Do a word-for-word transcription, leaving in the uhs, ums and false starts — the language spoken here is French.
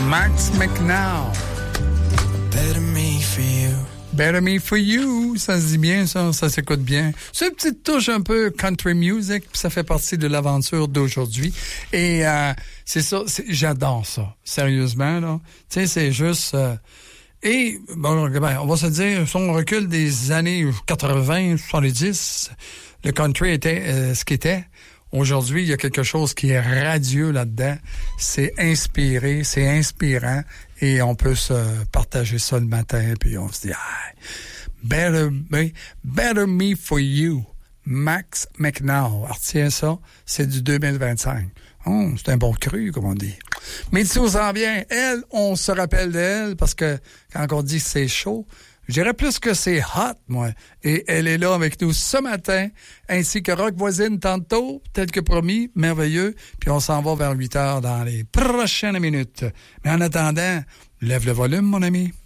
Max McNow. Better me for you. Better Me For You, ça se dit bien, ça, ça s'écoute bien. C'est une petite touche un peu country music, puis ça fait partie de l'aventure d'aujourd'hui. Et euh, c'est ça, c'est, j'adore ça, sérieusement, là. Tu sais, c'est juste... Euh, et, bon, ben, on va se dire, si on recule des années quatre-vingts, soixante-dix, le country était euh, ce qu'il était. Aujourd'hui, il y a quelque chose qui est radieux là-dedans. C'est inspiré, c'est inspirant. Et on peut se partager ça le matin. Puis on se dit, ah, better, better Me For You. Max McNow. Retiens ça, c'est du deux mille vingt-cinq. Oh, c'est un bon cru, comme on dit. Mais si on s'en vient, elle, on se rappelle d'elle parce que quand on dit que c'est chaud, je dirais plus que c'est hot, moi. Et elle est là avec nous ce matin, ainsi que Rock Voisine tantôt, tel que promis, merveilleux. Puis on s'en va vers huit heures dans les prochaines minutes. Mais en attendant, lève le volume, mon ami.